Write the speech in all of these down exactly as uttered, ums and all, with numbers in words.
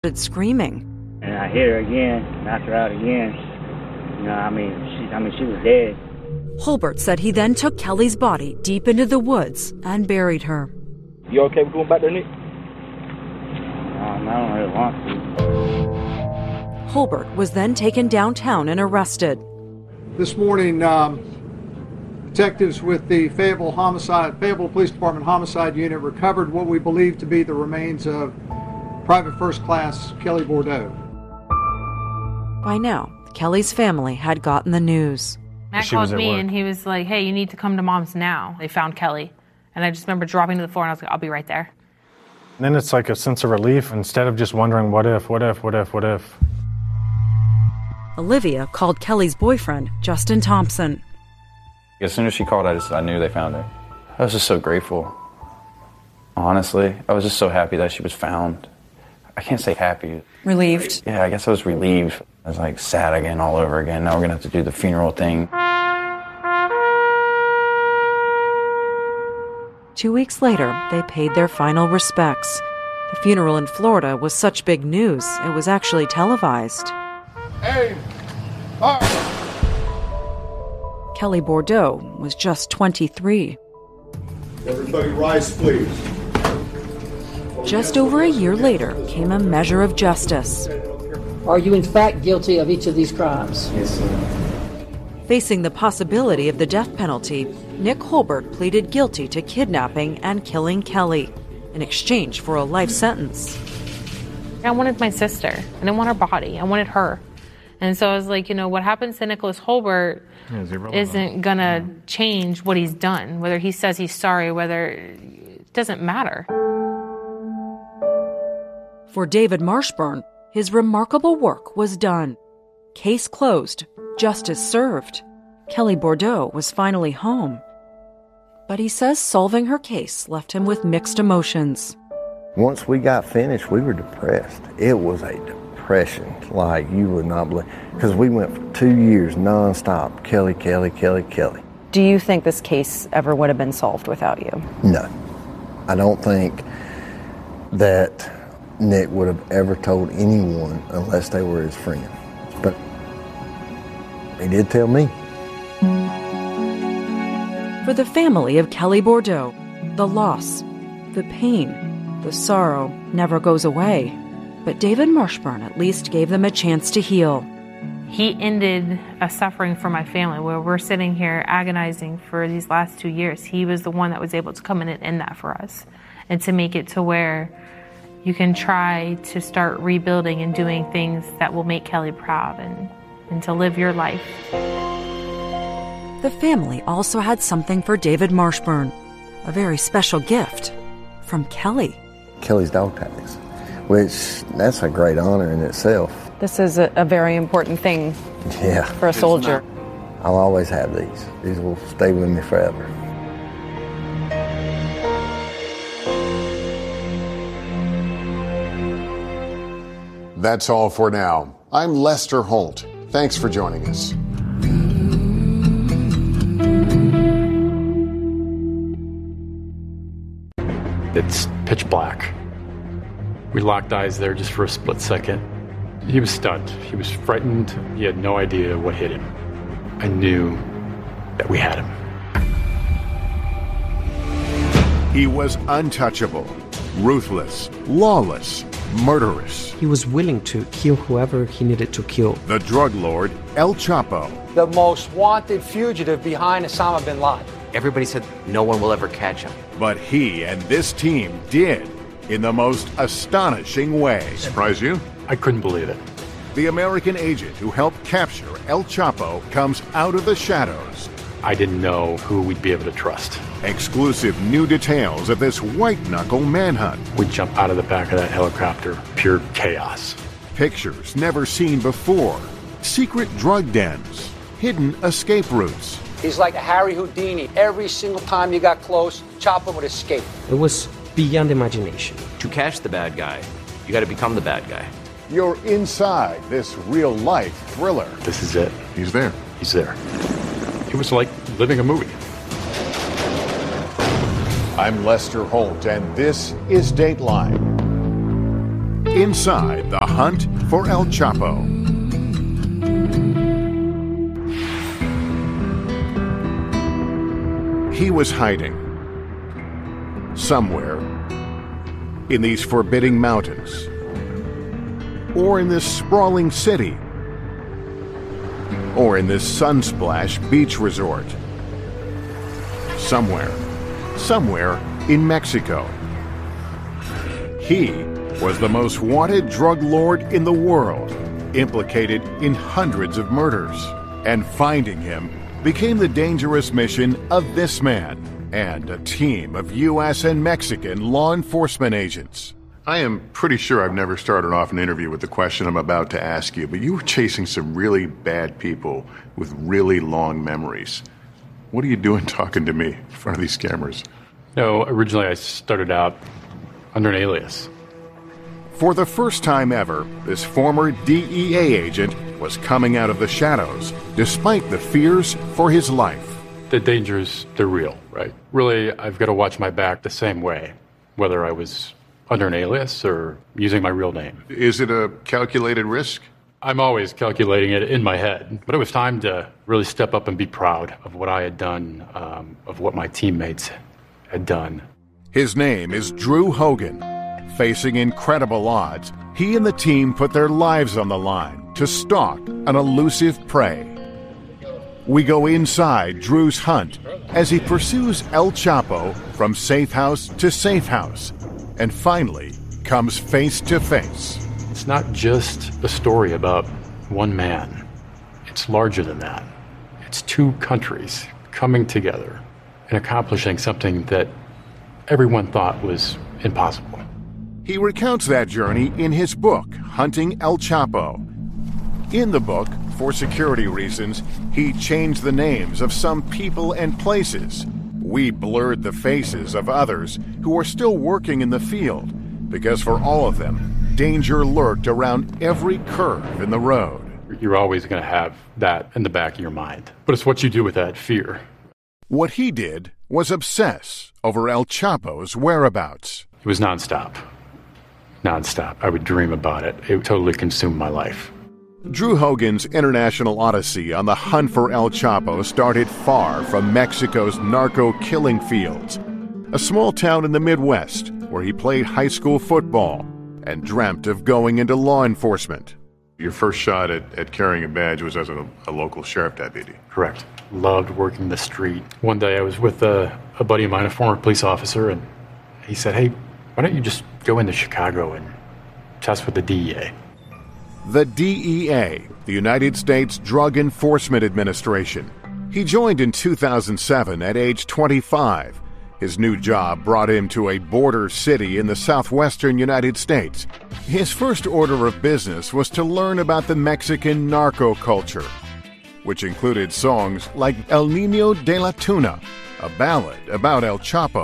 screaming. And I hit her again, knocked her out again. You know, I mean, she, I mean, she was dead. Holbert said he then took Kelly's body deep into the woods and buried her. You okay with going back there, Nick? Um, I don't really want to. Holbert was then taken downtown and arrested. This morning, um, detectives with the Fayetteville Homicide, Fayetteville Police Department Homicide Unit recovered what we believe to be the remains of Private First Class Kelly Bordeaux. By now, Kelly's family had gotten the news. Matt She called was me at work. and he was like, hey, you need to come to Mom's now. They found Kelly. And I just remember dropping to the floor and I was like, I'll be right there. And then it's like a sense of relief instead of just wondering what if, what if, what if, what if. Olivia called Kelly's boyfriend, Justin Thompson. As soon as she called, I just I knew they found her. I was just so grateful. Honestly, I was just so happy that she was found. I can't say happy. Relieved. Yeah, I guess I was relieved. I was like sad again all over again. Now we're gonna have to do the funeral thing. Two weeks later, they paid their final respects. The funeral in Florida was such big news, it was actually televised. Hey, fire. Kelly Bordeaux was just twenty-three. Everybody rise, please. Just over a year later came a measure of justice. Are you in fact guilty of each of these crimes? Yes, sir. Facing the possibility of the death penalty, Nick Holbert pleaded guilty to kidnapping and killing Kelly in exchange for a life sentence. I wanted my sister. I didn't want her body. I wanted her. And so I was like, you know, what happens to Nicholas Holbert isn't going to change what he's done. Whether he says he's sorry, whether it doesn't matter. For David Marshburn, his remarkable work was done. Case closed, justice served. Kelly Bordeaux was finally home. But he says solving her case left him with mixed emotions. Once we got finished, we were depressed. It was a depression like you would not believe. Because we went for two years nonstop, Kelly, Kelly, Kelly, Kelly. Do you think this case ever would have been solved without you? No. I don't think that Nick would have ever told anyone unless they were his friend. But he did tell me. For the family of Kelly Bordeaux, the loss, the pain, the sorrow never goes away. But David Marshburn at least gave them a chance to heal. He ended a suffering for my family where we're sitting here agonizing for these last two years. He was the one that was able to come in and end that for us and to make it to where you can try to start rebuilding and doing things that will make Kelly proud and, and to live your life. The family also had something for David Marshburn, a very special gift from Kelly. Kelly's dog tags, which that's a great honor in itself. This is a, a very important thing yeah. for a soldier. I'll always have these. These will stay with me forever. That's all for now. I'm Lester Holt. Thanks for joining us. It's pitch black. We locked eyes there just for a split second. He was stunned. He was frightened. He had no idea what hit him. I knew that we had him. He was untouchable, ruthless, lawless, murderous. He was willing to kill whoever he needed to kill. The drug lord, El Chapo. The most wanted fugitive behind Osama bin Laden. Everybody said no one will ever catch him. But he and this team did, in the most astonishing way. Surprise you? I couldn't believe it. The American agent who helped capture El Chapo comes out of the shadows. I didn't know who we'd be able to trust. Exclusive new details of this white-knuckle manhunt. We jump out of the back of that helicopter, pure chaos. Pictures never seen before. Secret drug dens. Hidden escape routes. He's like a Harry Houdini. Every single time you got close, Chapo would escape. It was beyond imagination. To catch the bad guy, you got to become the bad guy. You're inside this real-life thriller. This is it. He's there. He's there. It was like living a movie. I'm Lester Holt, and this is Dateline. inside the hunt for El Chapo. He was hiding somewhere in these forbidding mountains, or in this sprawling city, or in this Sunsplash beach resort. Somewhere, somewhere in Mexico. He was the most wanted drug lord in the world, implicated in hundreds of murders. And finding him became the dangerous mission of this man and a team of U S and Mexican law enforcement agents. I am pretty sure I've never started off an interview with the question I'm about to ask you, but you were chasing some really bad people with really long memories. What are you doing talking to me in front of these cameras? No, originally I started out under an alias. For the first time ever, this former D E A agent was coming out of the shadows, despite the fears for his life. The dangers, they're real, right? Really, I've got to watch my back the same way, whether I was under an alias or using my real name. Is it a calculated risk? I'm always calculating it in my head, but it was time to really step up and be proud of what I had done, um, of what my teammates had done. His name is Drew Hogan. Facing incredible odds, he and the team put their lives on the line to stalk an elusive prey. We go inside Drew's hunt as he pursues El Chapo from safe house to safe house, and finally comes face to face. It's not just a story about one man. It's larger than that. It's two countries coming together and accomplishing something that everyone thought was impossible. He recounts that journey in his book, Hunting El Chapo. In the book, for security reasons, he changed the names of some people and places. We blurred the faces of others who are still working in the field, because for all of them, danger lurked around every curve in the road. You're always going to have that in the back of your mind, but it's what you do with that fear. What he did was obsess over El Chapo's whereabouts. It was nonstop. Nonstop. I would dream about it. It totally consumed my life. Drew Hogan's international odyssey on the hunt for El Chapo started far from Mexico's narco-killing fields, a small town in the Midwest where he played high school football and dreamt of going into law enforcement. Your first shot at, at carrying a badge was as a, a local sheriff deputy. Correct. Loved working the street. One day I was with a, a buddy of mine, a former police officer, and he said, hey, why don't you just go into Chicago and test with the D E A? The D E A, the United States Drug Enforcement Administration. He joined in two thousand seven at age twenty-five. His new job brought him to a border city in the southwestern United States. His first order of business was to learn about the Mexican narco culture, which included songs like El Niño de la Tuna, a ballad about El Chapo.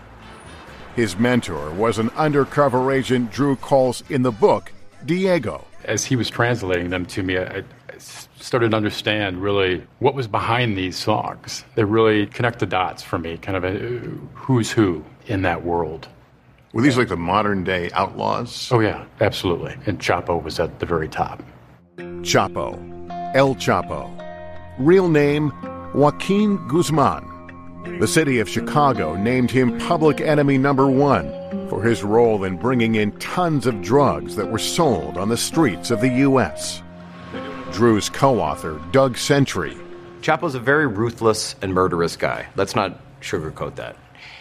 His mentor was an undercover agent Drew calls in the book Diego. As he was translating them to me, I, I started to understand really what was behind these songs. They really connect the dots for me, kind of a who's who in that world. Were these like the modern day outlaws? Oh yeah, absolutely. And Chapo was at the very top. Chapo, El Chapo. Real name, Joaquin Guzman. The city of Chicago named him public enemy number one for his role in bringing in tons of drugs that were sold on the streets of the U S. Drew's co-author, Doug Sentry. Chapo's a very ruthless and murderous guy. Let's not sugarcoat that.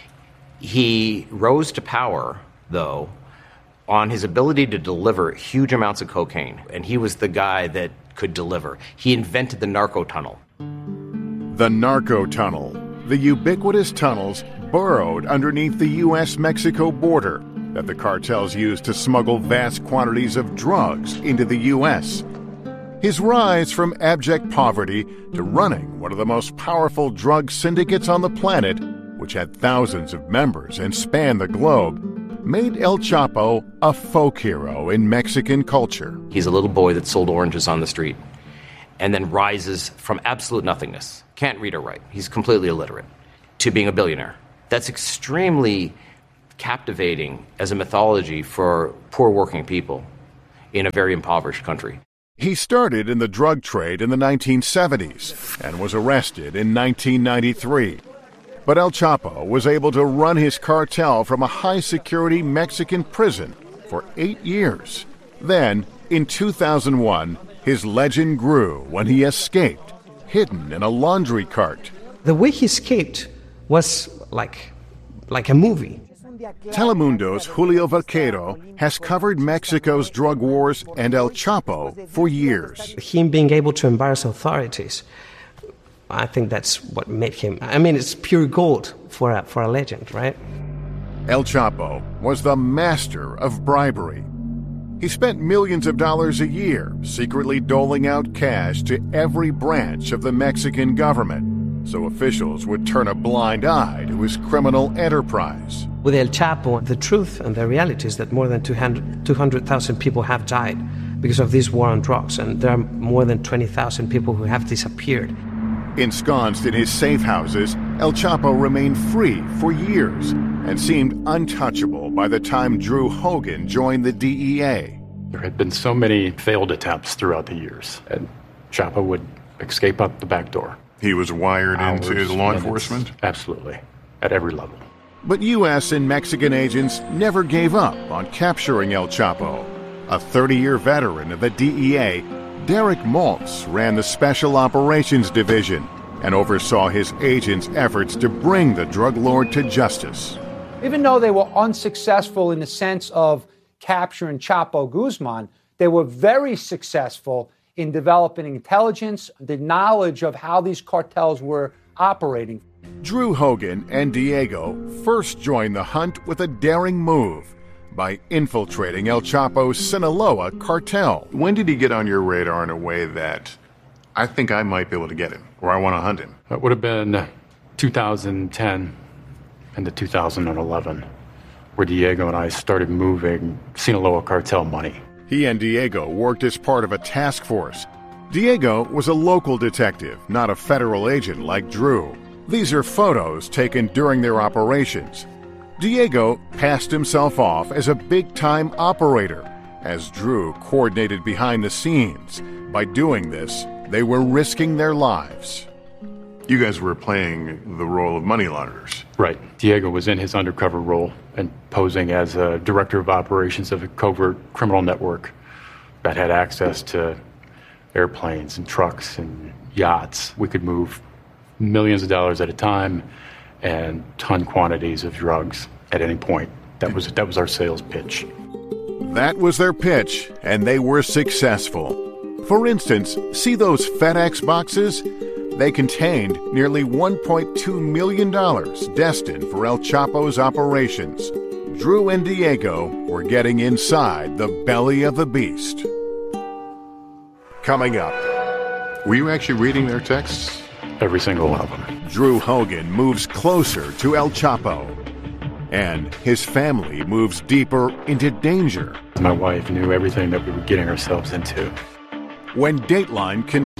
He rose to power, though, on his ability to deliver huge amounts of cocaine. And he was the guy that could deliver. He invented the narco tunnel. The narco tunnel. The ubiquitous tunnels burrowed underneath the U S Mexico border that the cartels used to smuggle vast quantities of drugs into the U S. His rise from abject poverty to running one of the most powerful drug syndicates on the planet, which had thousands of members and spanned the globe, made El Chapo a folk hero in Mexican culture. He's a little boy that sold oranges on the street and then rises from absolute nothingness. Can't read or write. He's completely illiterate. To being a billionaire. That's extremely captivating as a mythology for poor working people in a very impoverished country. He started in the drug trade in the nineteen seventies and was arrested in nineteen ninety-three. But El Chapo was able to run his cartel from a high-security Mexican prison for eight years. Then, in two thousand one, his legend grew when he escaped, hidden in a laundry cart. The way he escaped was like, like a movie. Telemundo's Julio Vaquero has covered Mexico's drug wars and El Chapo for years. Him being able to embarrass authorities, I think that's what made him, I mean, it's pure gold for a, for a legend, right? El Chapo was the master of bribery. He spent millions of dollars a year secretly doling out cash to every branch of the Mexican government, so officials would turn a blind eye to his criminal enterprise. With El Chapo, the truth and the reality is that more than two hundred thousand people have died because of this war on drugs, and there are more than twenty thousand people who have disappeared. Ensconced in his safe houses, El Chapo remained free for years and seemed untouchable by the time Drew Hogan joined the D E A. There had been so many failed attempts throughout the years, and Chapo would escape out the back door. He was wired Hours, into the law minutes, enforcement? Absolutely, at every level. But U S and Mexican agents never gave up on capturing El Chapo. A thirty-year veteran of the D E A, Derek Maltz ran the Special Operations Division and oversaw his agents' efforts to bring the drug lord to justice. Even though they were unsuccessful in the sense of capturing Chapo Guzman, they were very successful in developing intelligence, the knowledge of how these cartels were operating. Drew Hogan and Diego first joined the hunt with a daring move by infiltrating El Chapo's Sinaloa cartel. When did he get on your radar in a way that I think I might be able to get him, or I want to hunt him? That would have been two thousand ten into two thousand eleven, where Diego and I started moving Sinaloa cartel money. He and Diego worked as part of a task force. Diego was a local detective, not a federal agent like Drew. These are photos taken during their operations. Diego passed himself off as a big-time operator, as Drew coordinated behind the scenes. By doing this, they were risking their lives. You guys were playing the role of money launderers. Right. Diego was in his undercover role and posing as a director of operations of a covert criminal network that had access to airplanes and trucks and yachts. We could move millions of dollars at a time and ton quantities of drugs at any point. That was that was our sales pitch. That was their pitch, and they were successful. For instance, see those FedEx boxes? They contained nearly one point two million dollars destined for El Chapo's operations. Drew and Diego were getting inside the belly of the beast. Coming up. Were you actually reading their texts? Every single one of them. Drew Hogan moves closer to El Chapo, and his family moves deeper into danger. My wife knew everything that we were getting ourselves into. When Dateline